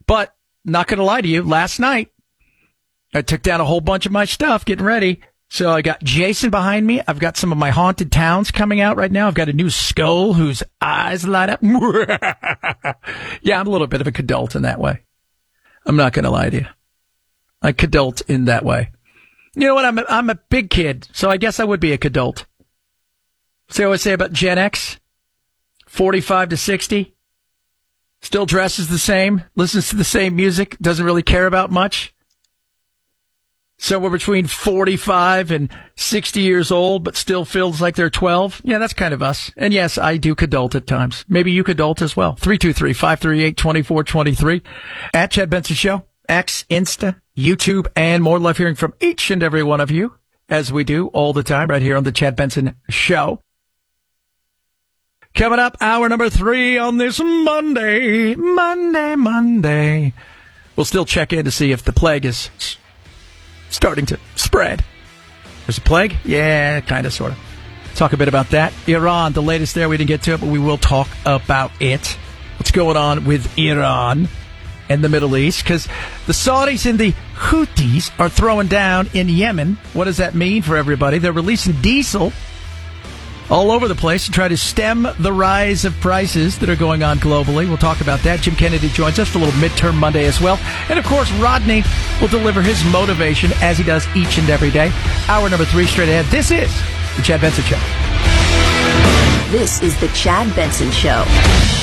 But not going to lie to you, last night, I took down a whole bunch of my stuff getting ready. So I got Jason behind me. I've got some of my haunted towns coming out right now. I've got a new skull whose eyes light up. Yeah, I'm a little bit of a cadult in that way. I'm not going to lie to you. I cadult in that way. You know what? I'm a big kid, so I guess I would be a cadult. See what I say about Gen X? 45 to 60. Still dresses the same, listens to the same music, doesn't really care about much. So we're between 45 and 60 years old, but still feels like they're 12. Yeah, that's kind of us. And yes, I do cadult at times. Maybe you cadult as well. 323-538-2423. At Chad Benson Show, X, Insta, YouTube, and more. Love hearing from each and every one of you, as we do all the time right here on the Chad Benson Show. Coming up, hour number 3 on this Monday. We'll still check in to see if the plague is starting to spread. There's a plague? Yeah, kind of, sort of. Talk a bit about that. Iran, the latest there. We didn't get to it, but we will talk about it. What's going on with Iran and the Middle East? Because the Saudis and the Houthis are throwing down in Yemen. What does that mean for everybody? They're releasing diesel all over the place to try to stem the rise of prices that are going on globally. We'll talk about that. Jim Kennedy joins us for a little Midterm Monday as well. And, of course, Rodney will deliver his motivation as he does each and every day. Hour number 3 straight ahead. This is The Chad Benson Show. This is The Chad Benson Show.